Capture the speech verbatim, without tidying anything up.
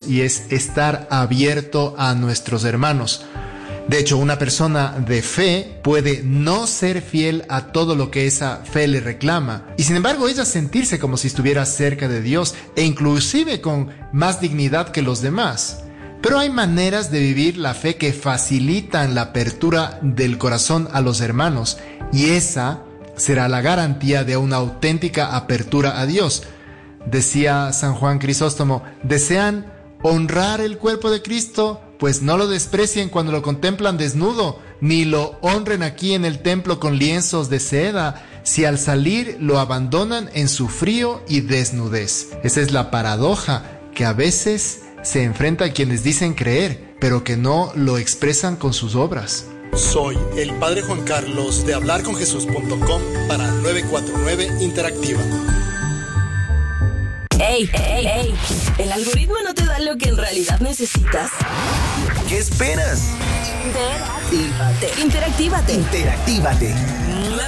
y es estar abierto a nuestros hermanos. De hecho, una persona de fe puede no ser fiel a todo lo que esa fe le reclama, y sin embargo ella sentirse como si estuviera cerca de Dios e inclusive con más dignidad que los demás. Pero hay maneras de vivir la fe que facilitan la apertura del corazón a los hermanos, y esa será la garantía de una auténtica apertura a Dios. Decía San Juan Crisóstomo: ¿desean honrar el cuerpo de Cristo? Pues no lo desprecien cuando lo contemplan desnudo, ni lo honren aquí en el templo con lienzos de seda, si al salir lo abandonan en su frío y desnudez. Esa es la paradoja que a veces se enfrenta a quienes dicen creer, pero que no lo expresan con sus obras. Soy el Padre Juan Carlos de hablar con jesús punto com para nueve cuatro nueve Interactiva. ¡Ey, ey, ey! ¿El algoritmo no te da lo que en realidad necesitas? ¿Qué esperas? Interactívate. Interactívate. Interactívate.